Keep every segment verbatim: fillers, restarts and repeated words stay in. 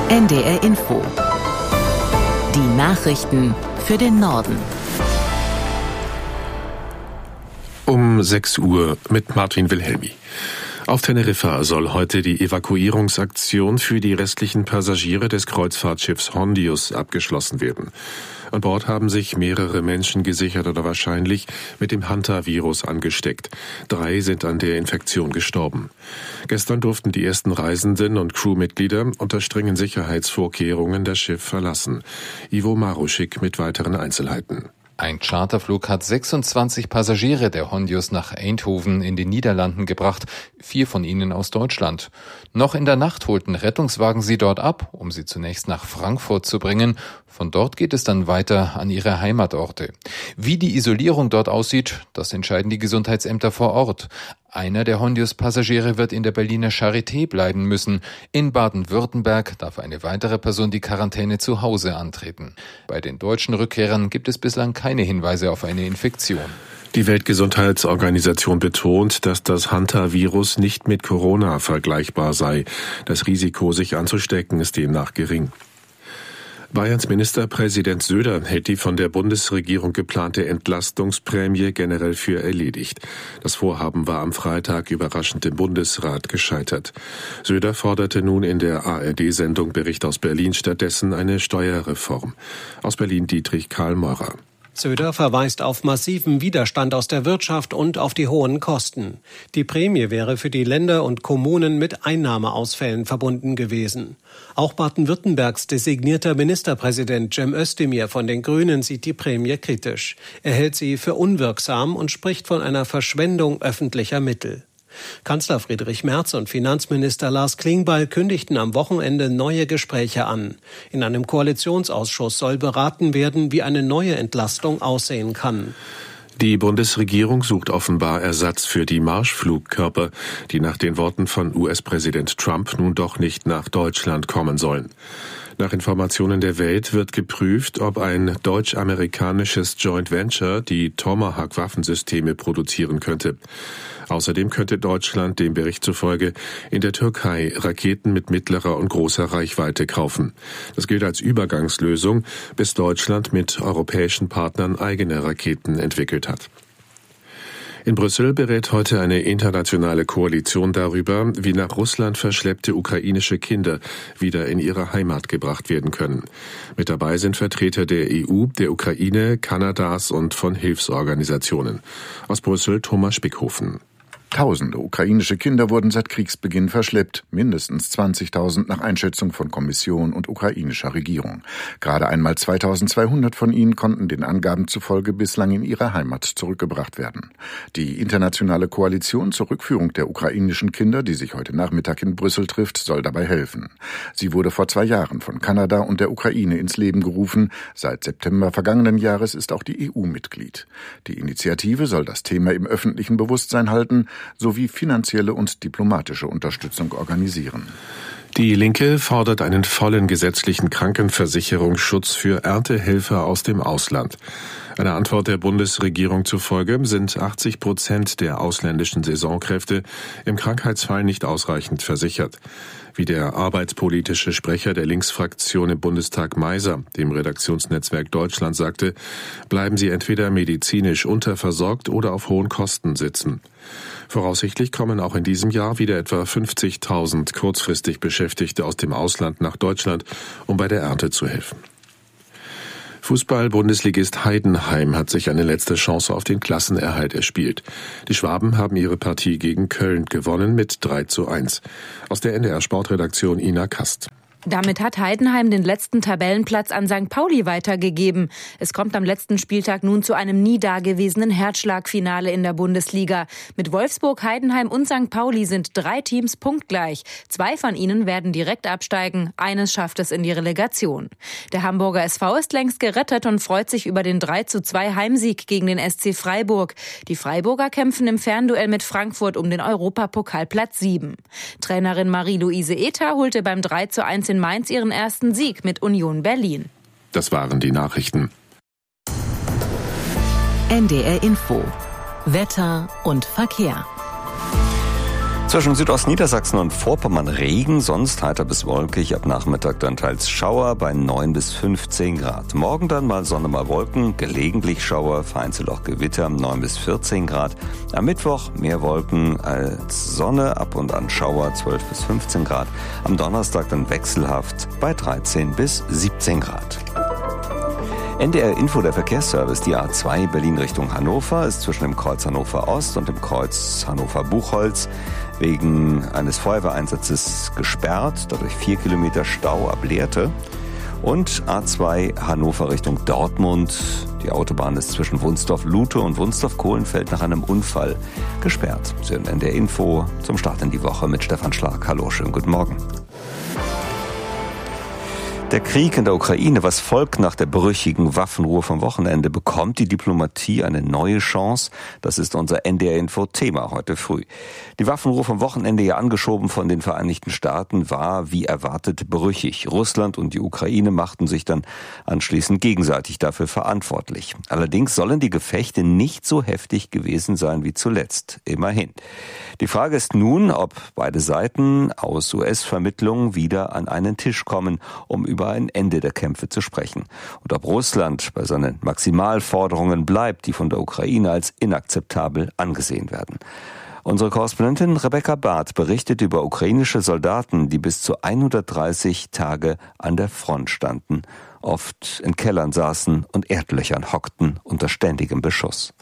N D R Info. Die Nachrichten für den Norden. Um sechs Uhr mit Martin Wilhelmi. Auf Teneriffa soll heute die Evakuierungsaktion für die restlichen Passagiere des Kreuzfahrtschiffs Hondius abgeschlossen werden. An Bord haben sich mehrere Menschen gesichert oder wahrscheinlich mit dem Hantavirus angesteckt. Drei sind an der Infektion gestorben. Gestern durften die ersten Reisenden und Crewmitglieder unter strengen Sicherheitsvorkehrungen das Schiff verlassen. Ivo Maruschik mit weiteren Einzelheiten. Ein Charterflug hat sechsundzwanzig Passagiere der Hondius nach Eindhoven in den Niederlanden gebracht, vier von ihnen aus Deutschland. Noch in der Nacht holten Rettungswagen sie dort ab, um sie zunächst nach Frankfurt zu bringen. Von dort geht es dann weiter an ihre Heimatorte. Wie die Isolierung dort aussieht, das entscheiden die Gesundheitsämter vor Ort. Einer der Hondius-Passagiere wird in der Berliner Charité bleiben müssen. In Baden-Württemberg darf eine weitere Person die Quarantäne zu Hause antreten. Bei den deutschen Rückkehrern gibt es bislang keine Hinweise auf eine Infektion. Die Weltgesundheitsorganisation betont, dass das Hantavirus nicht mit Corona vergleichbar sei. Das Risiko, sich anzustecken, ist demnach gering. Bayerns Ministerpräsident Söder hält die von der Bundesregierung geplante Entlastungsprämie generell für erledigt. Das Vorhaben war am Freitag überraschend im Bundesrat gescheitert. Söder forderte nun in der A R D-Sendung Bericht aus Berlin stattdessen eine Steuerreform. Aus Berlin Dietrich Karl Meurer. Söder verweist auf massiven Widerstand aus der Wirtschaft und auf die hohen Kosten. Die Prämie wäre für die Länder und Kommunen mit Einnahmeausfällen verbunden gewesen. Auch Baden-Württembergs designierter Ministerpräsident Cem Özdemir von den Grünen sieht die Prämie kritisch. Er hält sie für unwirksam und spricht von einer Verschwendung öffentlicher Mittel. Kanzler Friedrich Merz und Finanzminister Lars Klingbeil kündigten am Wochenende neue Gespräche an. In einem Koalitionsausschuss soll beraten werden, wie eine neue Entlastung aussehen kann. Die Bundesregierung sucht offenbar Ersatz für die Marschflugkörper, die nach den Worten von U S-Präsident Trump nun doch nicht nach Deutschland kommen sollen. Nach Informationen der Welt wird geprüft, ob ein deutsch-amerikanisches Joint Venture die Tomahawk-Waffensysteme produzieren könnte. Außerdem könnte Deutschland dem Bericht zufolge in der Türkei Raketen mit mittlerer und großer Reichweite kaufen. Das gilt als Übergangslösung, bis Deutschland mit europäischen Partnern eigene Raketen entwickelt hat. In Brüssel berät heute eine internationale Koalition darüber, wie nach Russland verschleppte ukrainische Kinder wieder in ihre Heimat gebracht werden können. Mit dabei sind Vertreter der E U, der Ukraine, Kanadas und von Hilfsorganisationen. Aus Brüssel Thomas Spickhofen. Tausende ukrainische Kinder wurden seit Kriegsbeginn verschleppt, mindestens zwanzigtausend nach Einschätzung von Kommission und ukrainischer Regierung. Gerade einmal zweitausendzweihundert von ihnen konnten den Angaben zufolge bislang in ihre Heimat zurückgebracht werden. Die internationale Koalition zur Rückführung der ukrainischen Kinder, die sich heute Nachmittag in Brüssel trifft, soll dabei helfen. Sie wurde vor zwei Jahren von Kanada und der Ukraine ins Leben gerufen. Seit September vergangenen Jahres ist auch die E U Mitglied. Die Initiative soll das Thema im öffentlichen Bewusstsein halten, sowie finanzielle und diplomatische Unterstützung organisieren. Die Linke fordert einen vollen gesetzlichen Krankenversicherungsschutz für Erntehelfer aus dem Ausland. Einer Antwort der Bundesregierung zufolge sind achtzig Prozent der ausländischen Saisonkräfte im Krankheitsfall nicht ausreichend versichert. Wie der arbeitspolitische Sprecher der Linksfraktion im Bundestag Meiser dem Redaktionsnetzwerk Deutschland sagte, bleiben sie entweder medizinisch unterversorgt oder auf hohen Kosten sitzen. Voraussichtlich kommen auch in diesem Jahr wieder etwa fünfzigtausend kurzfristig Beschäftigte aus dem Ausland nach Deutschland, um bei der Ernte zu helfen. Fußball-Bundesligist Heidenheim hat sich eine letzte Chance auf den Klassenerhalt erspielt. Die Schwaben haben ihre Partie gegen Köln gewonnen mit drei zu eins. Aus der N D R-Sportredaktion Ina Kast. Damit hat Heidenheim den letzten Tabellenplatz an Sankt Pauli weitergegeben. Es kommt am letzten Spieltag nun zu einem nie dagewesenen Herzschlagfinale in der Bundesliga. Mit Wolfsburg, Heidenheim und Sankt Pauli sind drei Teams punktgleich. Zwei von ihnen werden direkt absteigen, eines schafft es in die Relegation. Der Hamburger S V ist längst gerettet und freut sich über den drei zu zwei Heimsieg gegen den S C Freiburg. Die Freiburger kämpfen im Fernduell mit Frankfurt um den Europapokalplatz sieben. Trainerin Marie-Louise Ether holte beim drei zu eins in Mainz ihren ersten Sieg mit Union Berlin. Das waren die Nachrichten. N D R Info. Wetter und Verkehr. Zwischen Südostniedersachsen und Vorpommern Regen, sonst heiter bis wolkig, ab Nachmittag dann teils Schauer bei neun bis fünfzehn Grad. Morgen dann mal Sonne, mal Wolken, gelegentlich Schauer, vereinzelt auch Gewitter, neun bis vierzehn Grad. Am Mittwoch mehr Wolken als Sonne, ab und an Schauer, zwölf bis fünfzehn Grad. Am Donnerstag dann wechselhaft bei dreizehn bis siebzehn Grad. N D R Info, der Verkehrsservice. Die A zwei Berlin Richtung Hannover ist zwischen dem Kreuz Hannover Ost und dem Kreuz Hannover Buchholz wegen eines Feuerwehreinsatzes gesperrt, dadurch vier Kilometer Stau ab Lehrte. Und A zwei Hannover Richtung Dortmund. Die Autobahn ist zwischen Wunsdorf-Lute und Wunsdorf-Kohlenfeld nach einem Unfall gesperrt. Sie hören N D R Info zum Start in die Woche mit Stefan Schlag. Hallo, schönen guten Morgen. Der Krieg in der Ukraine, was folgt nach der brüchigen Waffenruhe vom Wochenende, bekommt die Diplomatie eine neue Chance? Das ist unser N D R-Info-Thema heute früh. Die Waffenruhe vom Wochenende, ja angeschoben von den Vereinigten Staaten, war wie erwartet brüchig. Russland und die Ukraine machten sich dann anschließend gegenseitig dafür verantwortlich. Allerdings sollen die Gefechte nicht so heftig gewesen sein wie zuletzt. Immerhin. Die Frage ist nun, ob beide Seiten aus U S-Vermittlungen wieder an einen Tisch kommen, um über ein Ende der Kämpfe zu sprechen. Und ob Russland bei seinen Maximalforderungen bleibt, die von der Ukraine als inakzeptabel angesehen werden. Unsere Korrespondentin Rebecca Barth berichtet über ukrainische Soldaten, die bis zu hundertdreißig Tage an der Front standen, oft in Kellern saßen und Erdlöchern hockten unter ständigem Beschuss.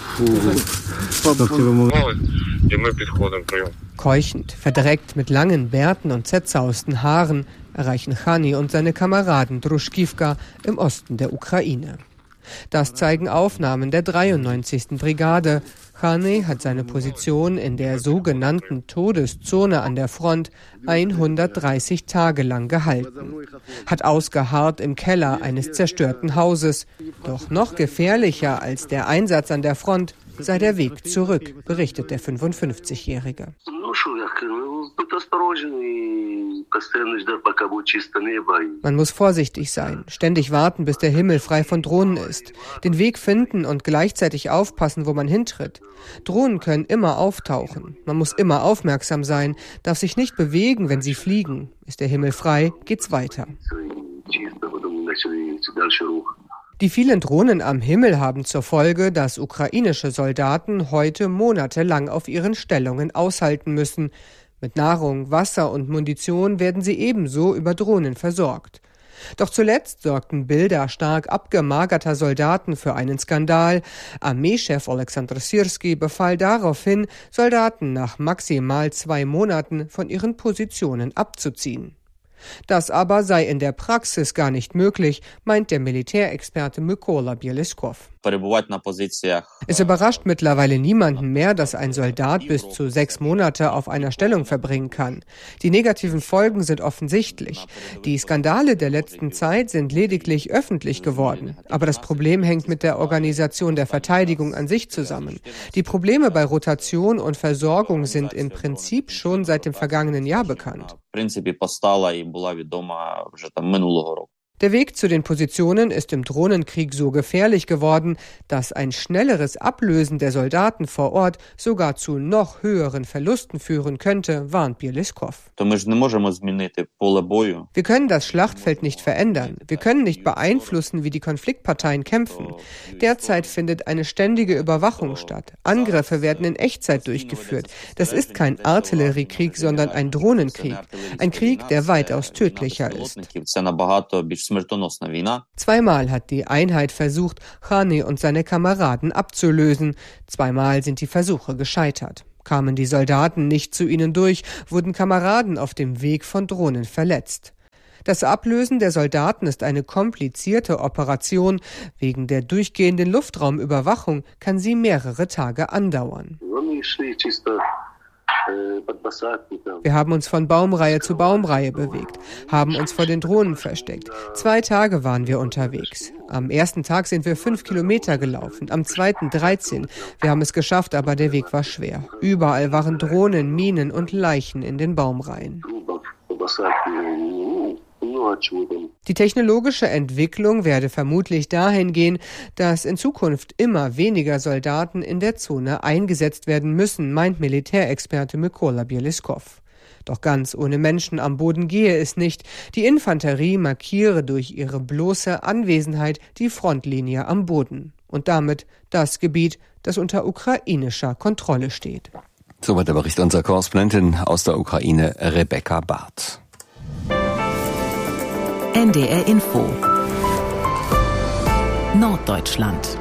Keuchend, verdreckt mit langen Bärten und zerzausten Haaren erreichen Chani und seine Kameraden Druschkivka im Osten der Ukraine. Das zeigen Aufnahmen der dreiundneunzigsten Brigade. Chani hat seine Position in der sogenannten Todeszone an der Front hundertdreißig Tage lang gehalten. Hat ausgeharrt im Keller eines zerstörten Hauses. Doch noch gefährlicher als der Einsatz an der Front sei der Weg zurück, berichtet der fünfundfünfzigjährige. Man muss vorsichtig sein, ständig warten, bis der Himmel frei von Drohnen ist, den Weg finden und gleichzeitig aufpassen, wo man hintritt. Drohnen können immer auftauchen. Man muss immer aufmerksam sein, darf sich nicht bewegen, wenn sie fliegen. Ist der Himmel frei, geht's weiter. Die vielen Drohnen am Himmel haben zur Folge, dass ukrainische Soldaten heute monatelang auf ihren Stellungen aushalten müssen. Mit Nahrung, Wasser und Munition werden sie ebenso über Drohnen versorgt. Doch zuletzt sorgten Bilder stark abgemagerter Soldaten für einen Skandal. Armeechef Oleksandr Syrski befahl daraufhin, Soldaten nach maximal zwei Monaten von ihren Positionen abzuziehen. Das aber sei in der Praxis gar nicht möglich, meint der Militärexperte Mykola Bieleskov. Es überrascht mittlerweile niemanden mehr, dass ein Soldat bis zu sechs Monate auf einer Stellung verbringen kann. Die negativen Folgen sind offensichtlich. Die Skandale der letzten Zeit sind lediglich öffentlich geworden. Aber das Problem hängt mit der Organisation der Verteidigung an sich zusammen. Die Probleme bei Rotation und Versorgung sind im Prinzip schon seit dem vergangenen Jahr bekannt. Der Weg zu den Positionen ist im Drohnenkrieg so gefährlich geworden, dass ein schnelleres Ablösen der Soldaten vor Ort sogar zu noch höheren Verlusten führen könnte, warnt Bieleskov. Wir können das Schlachtfeld nicht verändern. Wir können nicht beeinflussen, wie die Konfliktparteien kämpfen. Derzeit findet eine ständige Überwachung statt. Angriffe werden in Echtzeit durchgeführt. Das ist kein Artilleriekrieg, sondern ein Drohnenkrieg. Ein Krieg, der weitaus tödlicher ist. Zweimal hat die Einheit versucht, Chani und seine Kameraden abzulösen. Zweimal sind die Versuche gescheitert. Kamen die Soldaten nicht zu ihnen durch, wurden Kameraden auf dem Weg von Drohnen verletzt. Das Ablösen der Soldaten ist eine komplizierte Operation. Wegen der durchgehenden Luftraumüberwachung kann sie mehrere Tage andauern. Wir haben uns von Baumreihe zu Baumreihe bewegt, haben uns vor den Drohnen versteckt. Zwei Tage waren wir unterwegs. Am ersten Tag sind wir fünf Kilometer gelaufen, am zweiten dreizehn. Wir haben es geschafft, aber der Weg war schwer. Überall waren Drohnen, Minen und Leichen in den Baumreihen. Die technologische Entwicklung werde vermutlich dahin gehen, dass in Zukunft immer weniger Soldaten in der Zone eingesetzt werden müssen, meint Militärexperte Mykola Bieliskov. Doch ganz ohne Menschen am Boden gehe es nicht. Die Infanterie markiere durch ihre bloße Anwesenheit die Frontlinie am Boden und damit das Gebiet, das unter ukrainischer Kontrolle steht. Soweit der Bericht unserer Korrespondentin aus der Ukraine, Rebecca Barth. N D R Info Norddeutschland.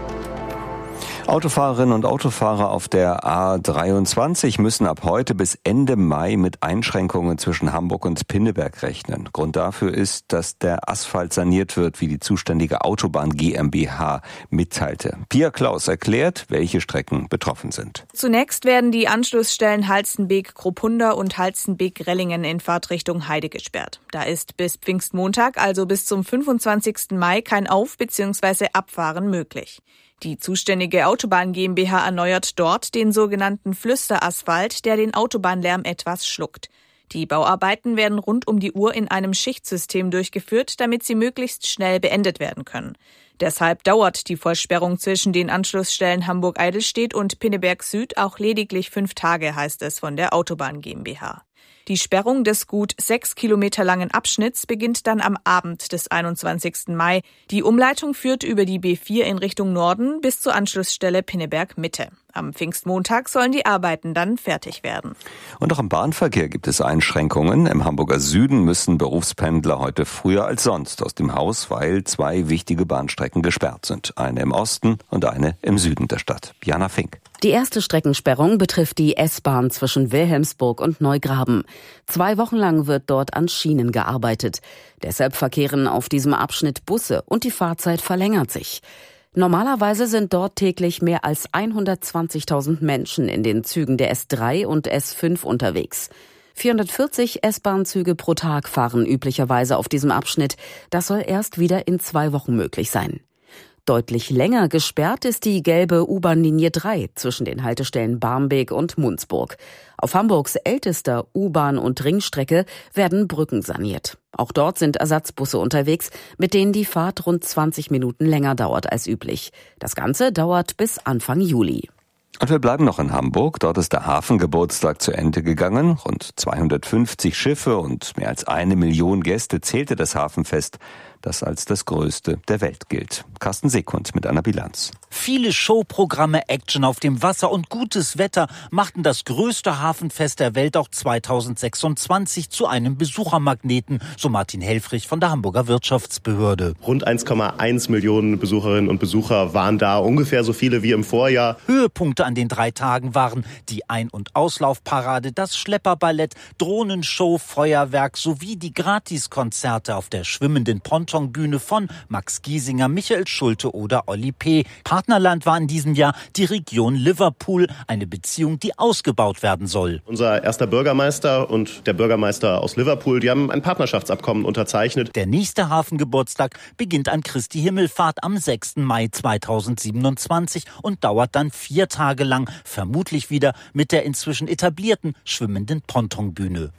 Autofahrerinnen und Autofahrer auf der A dreiundzwanzig müssen ab heute bis Ende Mai mit Einschränkungen zwischen Hamburg und Pinneberg rechnen. Grund dafür ist, dass der Asphalt saniert wird, wie die zuständige Autobahn GmbH mitteilte. Pia Klaus erklärt, welche Strecken betroffen sind. Zunächst werden die Anschlussstellen Halstenbek-Kropunda und Halstenbek-Rellingen in Fahrtrichtung Heide gesperrt. Da ist bis Pfingstmontag, also bis zum fünfundzwanzigsten Mai, kein Auf- bzw. Abfahren möglich. Die zuständige Autobahn GmbH erneuert dort den sogenannten Flüsterasphalt, der den Autobahnlärm etwas schluckt. Die Bauarbeiten werden rund um die Uhr in einem Schichtsystem durchgeführt, damit sie möglichst schnell beendet werden können. Deshalb dauert die Vollsperrung zwischen den Anschlussstellen Hamburg-Eidelstedt und Pinneberg Süd auch lediglich fünf Tage, heißt es von der Autobahn GmbH. Die Sperrung des gut sechs Kilometer langen Abschnitts beginnt dann am Abend des einundzwanzigsten Mai. Die Umleitung führt über die B vier in Richtung Norden bis zur Anschlussstelle Pinneberg Mitte. Am Pfingstmontag sollen die Arbeiten dann fertig werden. Und auch im Bahnverkehr gibt es Einschränkungen. Im Hamburger Süden müssen Berufspendler heute früher als sonst aus dem Haus, weil zwei wichtige Bahnstrecken gesperrt sind. Eine im Osten und eine im Süden der Stadt. Jana Fink. Die erste Streckensperrung betrifft die S-Bahn zwischen Wilhelmsburg und Neugraben. Zwei Wochen lang wird dort an Schienen gearbeitet. Deshalb verkehren auf diesem Abschnitt Busse und die Fahrzeit verlängert sich. Normalerweise sind dort täglich mehr als hundertzwanzigtausend Menschen in den Zügen der S drei und S fünf unterwegs. vierhundertvierzig S-Bahn-Züge pro Tag fahren üblicherweise auf diesem Abschnitt. Das soll erst wieder in zwei Wochen möglich sein. Deutlich länger gesperrt ist die gelbe U-Bahn-Linie drei zwischen den Haltestellen Barmbek und Munzburg. Auf Hamburgs ältester U-Bahn- und Ringstrecke werden Brücken saniert. Auch dort sind Ersatzbusse unterwegs, mit denen die Fahrt rund zwanzig Minuten länger dauert als üblich. Das Ganze dauert bis Anfang Juli. Und wir bleiben noch in Hamburg. Dort ist der Hafengeburtstag zu Ende gegangen. Rund zweihundertfünfzig Schiffe und mehr als eine Million Gäste zählte das Hafenfest, das als das größte der Welt gilt. Carsten Sekund mit einer Bilanz. Viele Showprogramme, Action auf dem Wasser und gutes Wetter machten das größte Hafenfest der Welt auch zweitausendsechsundzwanzig zu einem Besuchermagneten, so Martin Helfrich von der Hamburger Wirtschaftsbehörde. Rund eins Komma eins Millionen Besucherinnen und Besucher waren da, ungefähr so viele wie im Vorjahr. Höhepunkte an den drei Tagen waren die Ein- und Auslaufparade, das Schlepperballett, Drohnenshow, Feuerwerk sowie die Gratiskonzerte auf der schwimmenden Pontonbühne von Max Giesinger, Michael Schulte oder Olli P. Partnerland war in diesem Jahr die Region Liverpool, eine Beziehung, die ausgebaut werden soll. Unser erster Bürgermeister und der Bürgermeister aus Liverpool, die haben ein Partnerschaftsabkommen unterzeichnet. Der nächste Hafengeburtstag beginnt an Christi Himmelfahrt am sechsten Mai zweitausendsiebenundzwanzig und dauert dann vier Tage lang, vermutlich wieder mit der inzwischen etablierten schwimmenden Pontonbühne.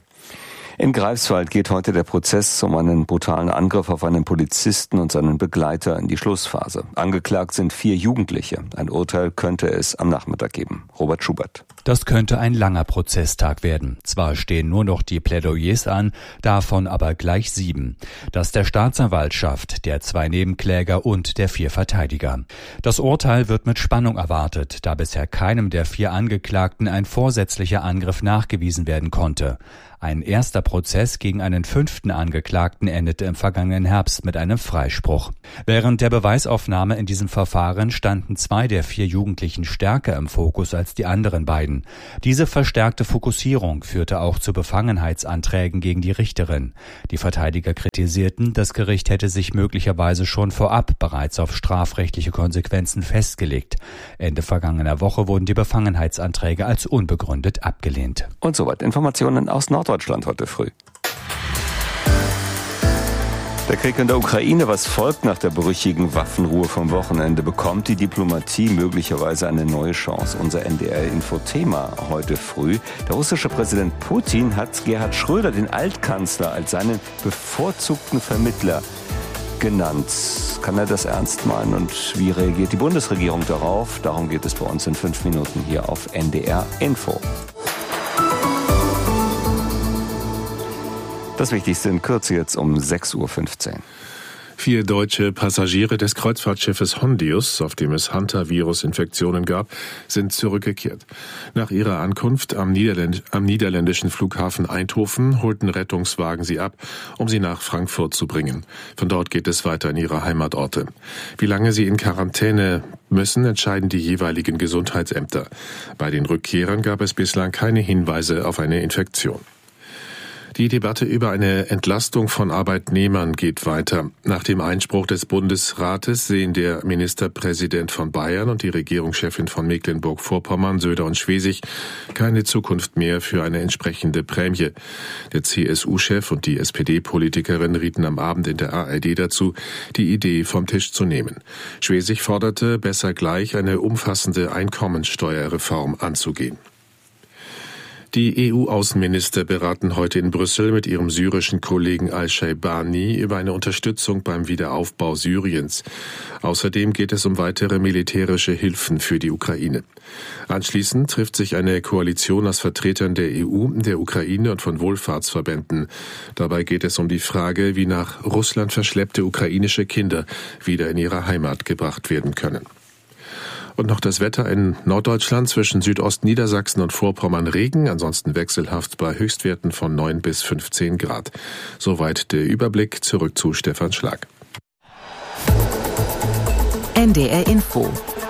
In Greifswald geht heute der Prozess um einen brutalen Angriff auf einen Polizisten und seinen Begleiter in die Schlussphase. Angeklagt sind vier Jugendliche. Ein Urteil könnte es am Nachmittag geben. Robert Schubert. Das könnte ein langer Prozesstag werden. Zwar stehen nur noch die Plädoyers an, davon aber gleich sieben. Das der Staatsanwaltschaft, der zwei Nebenkläger und der vier Verteidiger. Das Urteil wird mit Spannung erwartet, da bisher keinem der vier Angeklagten ein vorsätzlicher Angriff nachgewiesen werden konnte. Ein erster Prozess gegen einen fünften Angeklagten endete im vergangenen Herbst mit einem Freispruch. Während der Beweisaufnahme in diesem Verfahren standen zwei der vier Jugendlichen stärker im Fokus als die anderen beiden. Diese verstärkte Fokussierung führte auch zu Befangenheitsanträgen gegen die Richterin. Die Verteidiger kritisierten, das Gericht hätte sich möglicherweise schon vorab bereits auf strafrechtliche Konsequenzen festgelegt. Ende vergangener Woche wurden die Befangenheitsanträge als unbegründet abgelehnt. Und soweit Informationen aus Norddeutschland heute früh. Der Krieg in der Ukraine, was folgt nach der brüchigen Waffenruhe vom Wochenende, bekommt die Diplomatie möglicherweise eine neue Chance. Unser N D R-Info-Thema heute früh. Der russische Präsident Putin hat Gerhard Schröder, den Altkanzler, als seinen bevorzugten Vermittler genannt. Kann er das ernst meinen und wie reagiert die Bundesregierung darauf? Darum geht es bei uns in fünf Minuten hier auf N D R Info. Das Wichtigste in Kürze jetzt um sechs Uhr fünfzehn. Vier deutsche Passagiere des Kreuzfahrtschiffes Hondius, auf dem es Hantavirus-Infektionen gab, sind zurückgekehrt. Nach ihrer Ankunft am, Niederländ- am niederländischen Flughafen Eindhoven holten Rettungswagen sie ab, um sie nach Frankfurt zu bringen. Von dort geht es weiter in ihre Heimatorte. Wie lange sie in Quarantäne müssen, entscheiden die jeweiligen Gesundheitsämter. Bei den Rückkehrern gab es bislang keine Hinweise auf eine Infektion. Die Debatte über eine Entlastung von Arbeitnehmern geht weiter. Nach dem Einspruch des Bundesrates sehen der Ministerpräsident von Bayern und die Regierungschefin von Mecklenburg-Vorpommern, Söder und Schwesig, keine Zukunft mehr für eine entsprechende Prämie. Der C S U-Chef und die S P D-Politikerin rieten am Abend in der A R D dazu, die Idee vom Tisch zu nehmen. Schwesig forderte, besser gleich eine umfassende Einkommensteuerreform anzugehen. Die E U-Außenminister beraten heute in Brüssel mit ihrem syrischen Kollegen Al-Shaibani über eine Unterstützung beim Wiederaufbau Syriens. Außerdem geht es um weitere militärische Hilfen für die Ukraine. Anschließend trifft sich eine Koalition aus Vertretern der E U, der Ukraine und von Wohlfahrtsverbänden. Dabei geht es um die Frage, wie nach Russland verschleppte ukrainische Kinder wieder in ihre Heimat gebracht werden können. Und noch das Wetter in Norddeutschland zwischen Südostniedersachsen und Vorpommern Regen, ansonsten wechselhaft bei Höchstwerten von neun bis fünfzehn Grad. Soweit der Überblick, zurück zu Stefan Schlag. N D R Info.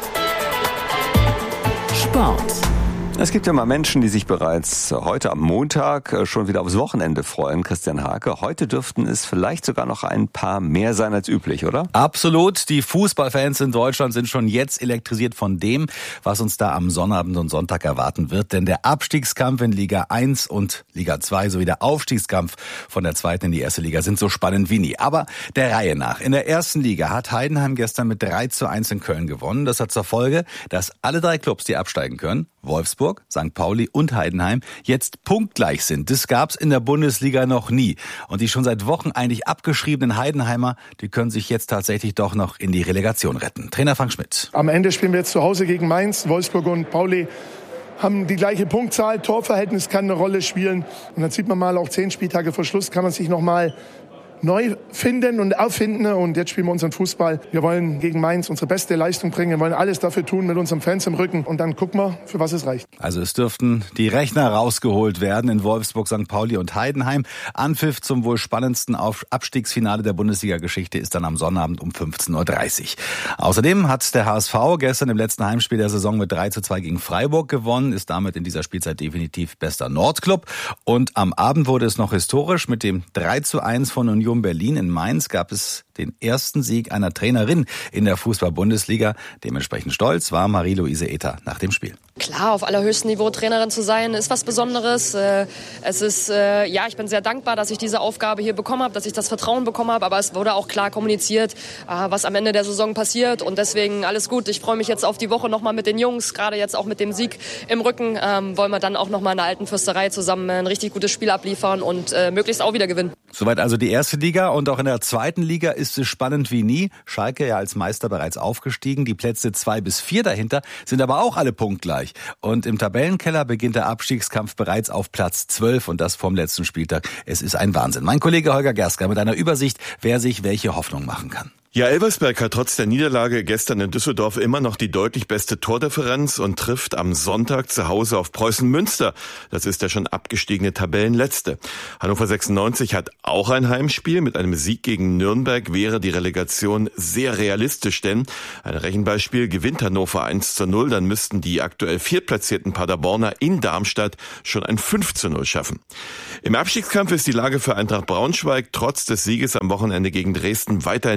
Sport. Es gibt ja mal Menschen, die sich bereits heute am Montag schon wieder aufs Wochenende freuen. Christian Hake, heute dürften es vielleicht sogar noch ein paar mehr sein als üblich, oder? Absolut. Die Fußballfans in Deutschland sind schon jetzt elektrisiert von dem, was uns da am Sonnabend und Sonntag erwarten wird. Denn der Abstiegskampf in Liga eins und Liga zwei sowie der Aufstiegskampf von der zweiten in die erste Liga sind so spannend wie nie. Aber der Reihe nach. In der ersten Liga hat Heidenheim gestern mit drei zu eins in Köln gewonnen. Das hat zur Folge, dass alle drei Clubs, die absteigen können, Wolfsburg, Sankt Pauli und Heidenheim, jetzt punktgleich sind. Das gab's in der Bundesliga noch nie. Und die schon seit Wochen eigentlich abgeschriebenen Heidenheimer, die können sich jetzt tatsächlich doch noch in die Relegation retten. Trainer Frank Schmidt. Am Ende spielen wir jetzt zu Hause gegen Mainz. Wolfsburg und Pauli haben die gleiche Punktzahl. Torverhältnis kann eine Rolle spielen. Und dann sieht man mal, auch zehn Spieltage vor Schluss kann man sich noch mal neu finden und erfinden, und jetzt spielen wir unseren Fußball. Wir wollen gegen Mainz unsere beste Leistung bringen, wir wollen alles dafür tun mit unseren Fans im Rücken, und dann gucken wir, für was es reicht. Also es dürften die Rechner rausgeholt werden in Wolfsburg, Sankt Pauli und Heidenheim. Anpfiff zum wohl spannendsten Abstiegsfinale der Bundesliga-Geschichte ist dann am Sonnabend um fünfzehn Uhr dreißig. Außerdem hat der H S V gestern im letzten Heimspiel der Saison mit drei zu zwei gegen Freiburg gewonnen, ist damit in dieser Spielzeit definitiv bester Nordclub. Und am Abend wurde es noch historisch. Mit dem drei zu eins von Union Berlin in Mainz gab es den ersten Sieg einer Trainerin in der Fußball-Bundesliga. Dementsprechend stolz war Marie-Louise Ether nach dem Spiel. Klar, auf allerhöchstem Niveau Trainerin zu sein, ist was Besonderes. Es ist, ja, ich bin sehr dankbar, dass ich diese Aufgabe hier bekommen habe, dass ich das Vertrauen bekommen habe. Aber es wurde auch klar kommuniziert, was am Ende der Saison passiert. Und deswegen alles gut. Ich freue mich jetzt auf die Woche nochmal mit den Jungs, gerade jetzt auch mit dem Sieg im Rücken. Ähm, wollen wir dann auch nochmal in der alten Fürsterei zusammen ein richtig gutes Spiel abliefern und äh, möglichst auch wieder gewinnen. Soweit also die erste Liga, und auch in der zweiten Liga ist es spannend wie nie. Schalke ja als Meister bereits aufgestiegen. Die Plätze zwei bis vier dahinter sind aber auch alle punktgleich. Und im Tabellenkeller beginnt der Abstiegskampf bereits auf Platz zwölf, und das vom letzten Spieltag. Es ist ein Wahnsinn. Mein Kollege Holger Gersker mit einer Übersicht, wer sich welche Hoffnung machen kann. Ja, Elversberg hat trotz der Niederlage gestern in Düsseldorf immer noch die deutlich beste Tordifferenz und trifft am Sonntag zu Hause auf Preußen Münster. Das ist der schon abgestiegene Tabellenletzte. Hannover sechsundneunzig hat auch ein Heimspiel. Mit einem Sieg gegen Nürnberg wäre die Relegation sehr realistisch, denn ein Rechenbeispiel: gewinnt Hannover eins zu null, dann müssten die aktuell viertplatzierten Paderborner in Darmstadt schon ein fünf zu null schaffen. Im Abstiegskampf ist die Lage für Eintracht Braunschweig trotz des Sieges am Wochenende gegen Dresden weiterhin ziemlich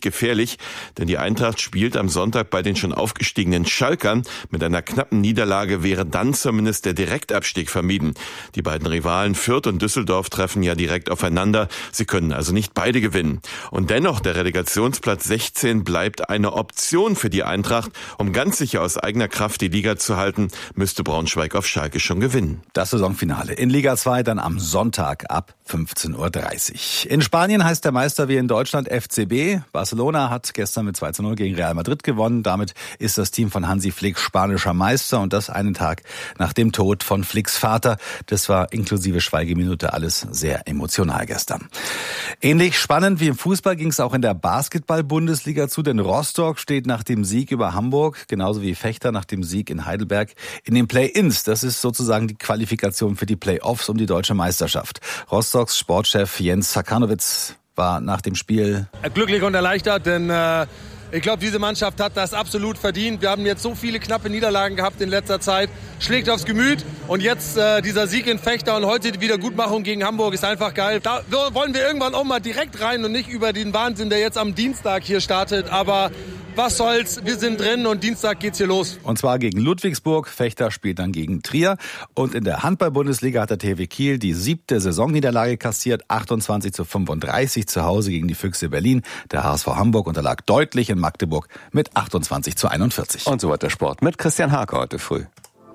gefährlich, denn die Eintracht spielt am Sonntag bei den schon aufgestiegenen Schalkern. Mit einer knappen Niederlage wäre dann zumindest der Direktabstieg vermieden. Die beiden Rivalen Fürth und Düsseldorf treffen ja direkt aufeinander. Sie können also nicht beide gewinnen. Und dennoch, der Relegationsplatz sechzehn bleibt eine Option für die Eintracht. Um ganz sicher aus eigener Kraft die Liga zu halten, müsste Braunschweig auf Schalke schon gewinnen. Das Saisonfinale in Liga zwei dann am Sonntag ab fünfzehn Uhr dreißig. In Spanien heißt der Meister wie in Deutschland F C B. Barcelona hat gestern mit zwei zu null gegen Real Madrid gewonnen. Damit ist das Team von Hansi Flick spanischer Meister und das einen Tag nach dem Tod von Flicks Vater. Das war inklusive Schweigeminute alles sehr emotional gestern. Ähnlich spannend wie im Fußball ging es auch in der Basketball-Bundesliga zu, denn Rostock steht nach dem Sieg über Hamburg, genauso wie Vechta nach dem Sieg in Heidelberg, in den Play-Ins. Das ist sozusagen die Qualifikation für die Play-Offs um die deutsche Meisterschaft. Rostocks Sportchef Jens Sakanowitz war nach dem Spiel glücklich und erleichtert, denn äh, ich glaube, diese Mannschaft hat das absolut verdient. Wir haben jetzt so viele knappe Niederlagen gehabt in letzter Zeit. Schlägt aufs Gemüt und jetzt äh, dieser Sieg in Vechta und heute die Wiedergutmachung gegen Hamburg ist einfach geil. Da wollen wir irgendwann auch mal direkt rein und nicht über den Wahnsinn, der jetzt am Dienstag hier startet. Aber was soll's, wir sind drin und Dienstag geht's hier los. Und zwar gegen Ludwigsburg. Vechta spielt dann gegen Trier. Und in der Handball-Bundesliga hat der T W Kiel die siebte Saisonniederlage kassiert. achtundzwanzig zu fünfunddreißig zu Hause gegen die Füchse Berlin. Der H S V Hamburg unterlag deutlich in Magdeburg mit achtundzwanzig zu einundvierzig. Und so weiter Sport mit Christian Hake heute früh.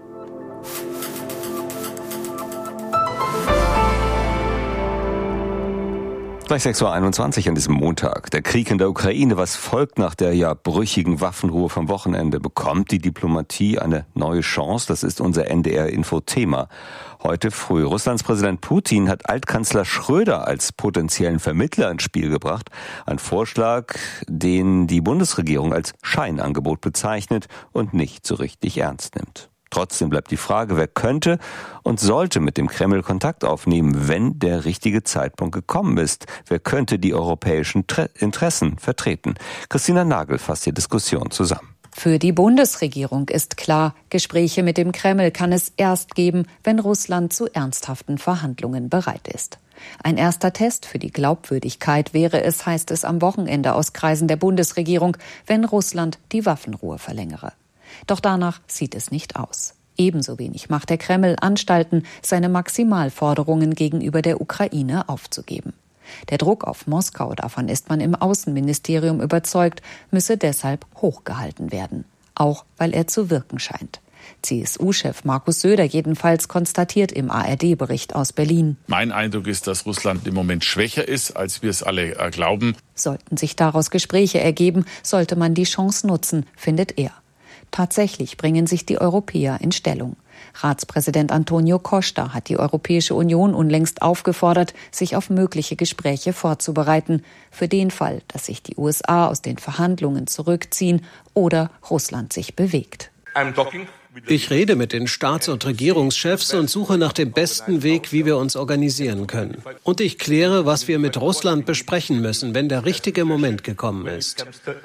Gleich sechs Uhr einundzwanzig an diesem Montag. Der Krieg in der Ukraine, was folgt nach der ja brüchigen Waffenruhe vom Wochenende? Bekommt die Diplomatie eine neue Chance? Das ist unser N D R-Info-Thema. Heute früh. Russlands Präsident Putin hat Altkanzler Schröder als potenziellen Vermittler ins Spiel gebracht. Ein Vorschlag, den die Bundesregierung als Scheinangebot bezeichnet und nicht so richtig ernst nimmt. Trotzdem bleibt die Frage, wer könnte und sollte mit dem Kreml Kontakt aufnehmen, wenn der richtige Zeitpunkt gekommen ist. Wer könnte die europäischen Tre- Interessen vertreten? Christina Nagel fasst die Diskussion zusammen. Für die Bundesregierung ist klar, Gespräche mit dem Kreml kann es erst geben, wenn Russland zu ernsthaften Verhandlungen bereit ist. Ein erster Test für die Glaubwürdigkeit wäre es, heißt es am Wochenende aus Kreisen der Bundesregierung, wenn Russland die Waffenruhe verlängere. Doch danach sieht es nicht aus. Ebenso wenig macht der Kreml Anstalten, seine Maximalforderungen gegenüber der Ukraine aufzugeben. Der Druck auf Moskau, davon ist man im Außenministerium überzeugt, müsse deshalb hochgehalten werden. Auch weil er zu wirken scheint. C S U-Chef Markus Söder jedenfalls konstatiert im A R D-Bericht aus Berlin. Mein Eindruck ist, dass Russland im Moment schwächer ist, als wir es alle glauben. Sollten sich daraus Gespräche ergeben, sollte man die Chance nutzen, findet er. Tatsächlich bringen sich die Europäer in Stellung. Ratspräsident Antonio Costa hat die Europäische Union unlängst aufgefordert, sich auf mögliche Gespräche vorzubereiten, für den Fall, dass sich die U S A aus den Verhandlungen zurückziehen oder Russland sich bewegt. Ich rede mit den Staats- und Regierungschefs und suche nach dem besten Weg, wie wir uns organisieren können. Und ich kläre, was wir mit Russland besprechen müssen, wenn der richtige Moment gekommen ist.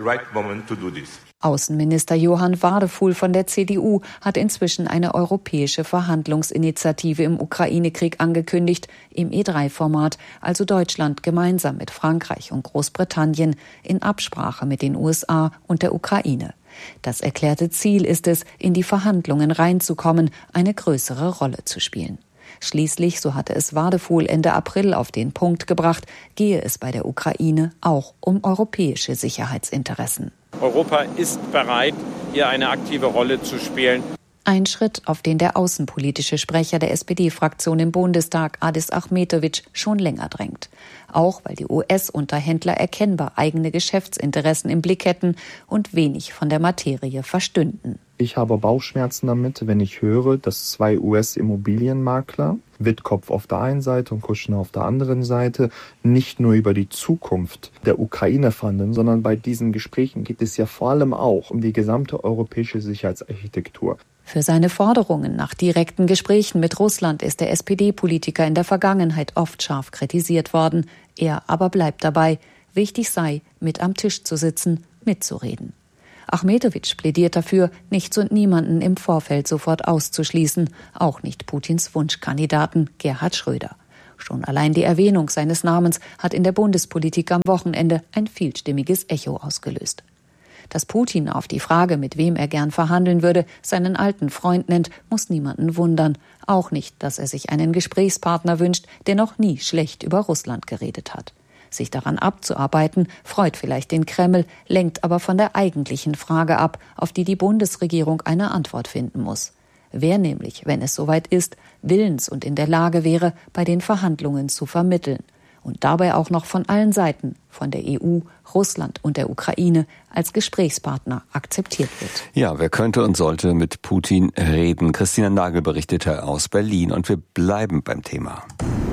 Außenminister Johann Wadefuhl von der C D U hat inzwischen eine europäische Verhandlungsinitiative im Ukraine-Krieg angekündigt, im E drei Format, also Deutschland gemeinsam mit Frankreich und Großbritannien in Absprache mit den U S A und der Ukraine. Das erklärte Ziel ist es, in die Verhandlungen reinzukommen, eine größere Rolle zu spielen. Schließlich, so hatte es Wadefuhl Ende April auf den Punkt gebracht, gehe es bei der Ukraine auch um europäische Sicherheitsinteressen. Europa ist bereit, hier eine aktive Rolle zu spielen. Ein Schritt, auf den der außenpolitische Sprecher der S P D-Fraktion im Bundestag, Adis Achmetovic, schon länger drängt. Auch weil die U S-Unterhändler erkennbar eigene Geschäftsinteressen im Blick hätten und wenig von der Materie verstünden. Ich habe Bauchschmerzen damit, wenn ich höre, dass zwei U S-Immobilienmakler, Wittkopf auf der einen Seite und Kushner auf der anderen Seite, nicht nur über die Zukunft der Ukraine verhandeln, sondern bei diesen Gesprächen geht es ja vor allem auch um die gesamte europäische Sicherheitsarchitektur. Für seine Forderungen nach direkten Gesprächen mit Russland ist der S P D-Politiker in der Vergangenheit oft scharf kritisiert worden. Er aber bleibt dabei, wichtig sei, mit am Tisch zu sitzen, mitzureden. Achmetovic plädiert dafür, nichts und niemanden im Vorfeld sofort auszuschließen, auch nicht Putins Wunschkandidaten Gerhard Schröder. Schon allein die Erwähnung seines Namens hat in der Bundespolitik am Wochenende ein vielstimmiges Echo ausgelöst. Dass Putin auf die Frage, mit wem er gern verhandeln würde, seinen alten Freund nennt, muss niemanden wundern. Auch nicht, dass er sich einen Gesprächspartner wünscht, der noch nie schlecht über Russland geredet hat. Sich daran abzuarbeiten, freut vielleicht den Kreml, lenkt aber von der eigentlichen Frage ab, auf die die Bundesregierung eine Antwort finden muss. Wer nämlich, wenn es soweit ist, willens und in der Lage wäre, bei den Verhandlungen zu vermitteln. Und dabei auch noch von allen Seiten, von der E U, Russland und der Ukraine, als Gesprächspartner akzeptiert wird. Ja, wer könnte und sollte mit Putin reden? Christina Nagel berichtete aus Berlin und wir bleiben beim Thema.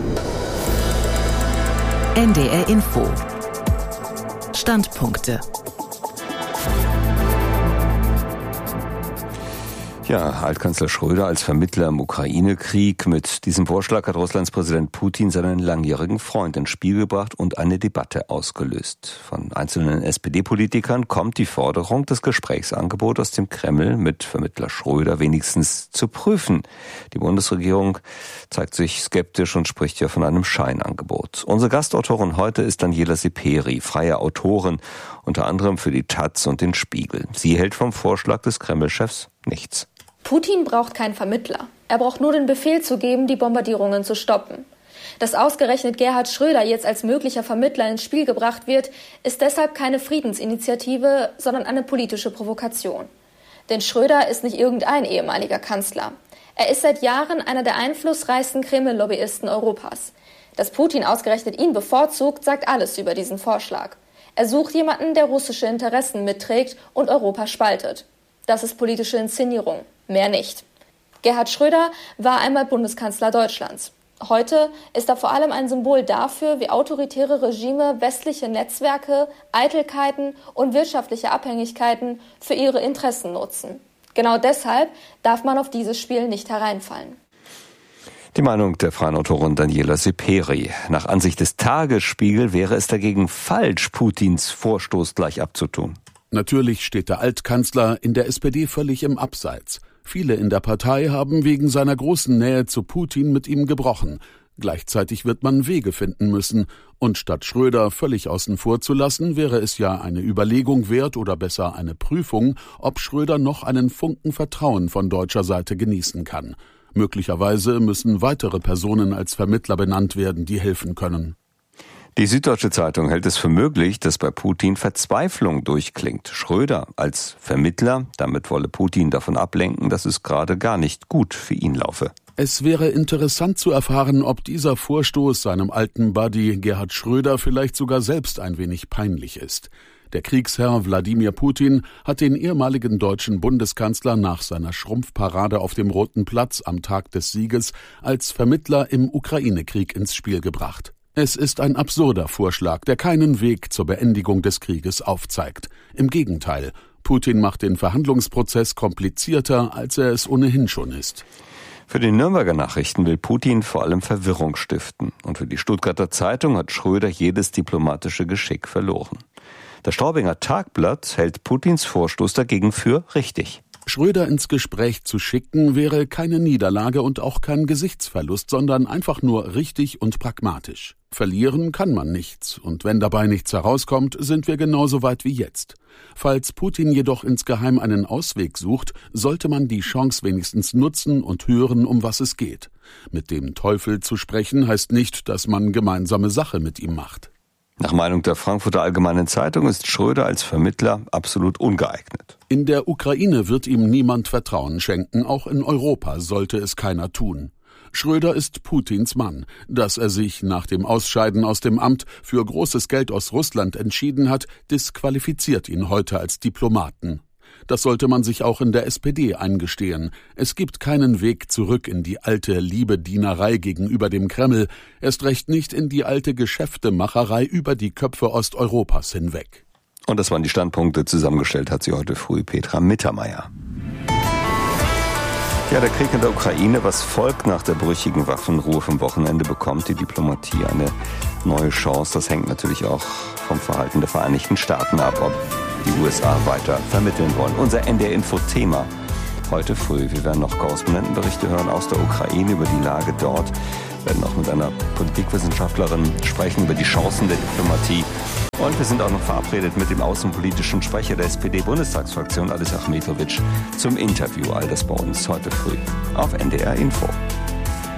N D R Info. Standpunkte. Ja, Altkanzler Schröder als Vermittler im Ukraine-Krieg. Mit diesem Vorschlag hat Russlands Präsident Putin seinen langjährigen Freund ins Spiel gebracht und eine Debatte ausgelöst. Von einzelnen S P D-Politikern kommt die Forderung, das Gesprächsangebot aus dem Kreml mit Vermittler Schröder wenigstens zu prüfen. Die Bundesregierung zeigt sich skeptisch und spricht ja von einem Scheinangebot. Unsere Gastautorin heute ist Daniela Seperi, freie Autorin, unter anderem für die Taz und den Spiegel. Sie hält vom Vorschlag des Kreml-Chefs nichts. Putin braucht keinen Vermittler. Er braucht nur den Befehl zu geben, die Bombardierungen zu stoppen. Dass ausgerechnet Gerhard Schröder jetzt als möglicher Vermittler ins Spiel gebracht wird, ist deshalb keine Friedensinitiative, sondern eine politische Provokation. Denn Schröder ist nicht irgendein ehemaliger Kanzler. Er ist seit Jahren einer der einflussreichsten Kreml-Lobbyisten Europas. Dass Putin ausgerechnet ihn bevorzugt, sagt alles über diesen Vorschlag. Er sucht jemanden, der russische Interessen mitträgt und Europa spaltet. Das ist politische Inszenierung, mehr nicht. Gerhard Schröder war einmal Bundeskanzler Deutschlands. Heute ist er vor allem ein Symbol dafür, wie autoritäre Regime westliche Netzwerke, Eitelkeiten und wirtschaftliche Abhängigkeiten für ihre Interessen nutzen. Genau deshalb darf man auf dieses Spiel nicht hereinfallen. Die Meinung der freien Autorin Daniela Seperi. Nach Ansicht des Tagesspiegel wäre es dagegen falsch, Putins Vorstoß gleich abzutun. Natürlich steht der Altkanzler in der S P D völlig im Abseits. Viele in der Partei haben wegen seiner großen Nähe zu Putin mit ihm gebrochen. Gleichzeitig wird man Wege finden müssen. Und statt Schröder völlig außen vor zu lassen, wäre es ja eine Überlegung wert oder besser eine Prüfung, ob Schröder noch einen Funken Vertrauen von deutscher Seite genießen kann. Möglicherweise müssen weitere Personen als Vermittler benannt werden, die helfen können. Die Süddeutsche Zeitung hält es für möglich, dass bei Putin Verzweiflung durchklingt. Schröder als Vermittler, damit wolle Putin davon ablenken, dass es gerade gar nicht gut für ihn laufe. Es wäre interessant zu erfahren, ob dieser Vorstoß seinem alten Buddy Gerhard Schröder vielleicht sogar selbst ein wenig peinlich ist. Der Kriegsherr Wladimir Putin hat den ehemaligen deutschen Bundeskanzler nach seiner Schrumpfparade auf dem Roten Platz am Tag des Sieges als Vermittler im Ukraine-Krieg ins Spiel gebracht. Es ist ein absurder Vorschlag, der keinen Weg zur Beendigung des Krieges aufzeigt. Im Gegenteil, Putin macht den Verhandlungsprozess komplizierter, als er es ohnehin schon ist. Für die Nürnberger Nachrichten will Putin vor allem Verwirrung stiften. Und für die Stuttgarter Zeitung hat Schröder jedes diplomatische Geschick verloren. Das Straubinger Tagblatt hält Putins Vorstoß dagegen für richtig. Schröder ins Gespräch zu schicken, wäre keine Niederlage und auch kein Gesichtsverlust, sondern einfach nur richtig und pragmatisch. Verlieren kann man nichts, und wenn dabei nichts herauskommt, sind wir genauso weit wie jetzt. Falls Putin jedoch insgeheim einen Ausweg sucht, sollte man die Chance wenigstens nutzen und hören, um was es geht. Mit dem Teufel zu sprechen heißt nicht, dass man gemeinsame Sache mit ihm macht. Nach Meinung der Frankfurter Allgemeinen Zeitung ist Schröder als Vermittler absolut ungeeignet. In der Ukraine wird ihm niemand Vertrauen schenken, auch in Europa sollte es keiner tun. Schröder ist Putins Mann. Dass er sich nach dem Ausscheiden aus dem Amt für großes Geld aus Russland entschieden hat, disqualifiziert ihn heute als Diplomaten. Das sollte man sich auch in der S P D eingestehen. Es gibt keinen Weg zurück in die alte Liebedienerei gegenüber dem Kreml, erst recht nicht in die alte Geschäftemacherei über die Köpfe Osteuropas hinweg. Und das waren die Standpunkte. Zusammengestellt hat sie heute früh Petra Mittermeier. Ja, der Krieg in der Ukraine, was folgt nach der brüchigen Waffenruhe vom Wochenende, bekommt die Diplomatie eine neue Chance. Das hängt natürlich auch vom Verhalten der Vereinigten Staaten ab, ob die U S A weiter vermitteln wollen. Unser N D R-Info-Thema heute früh. Wir werden noch Korrespondentenberichte hören aus der Ukraine über die Lage dort. Wir werden auch mit einer Politikwissenschaftlerin sprechen über die Chancen der Diplomatie. Und wir sind auch noch verabredet mit dem außenpolitischen Sprecher der S P D-Bundestagsfraktion, Alice Achmetovic, zum Interview. All das bei uns heute früh auf N D R Info.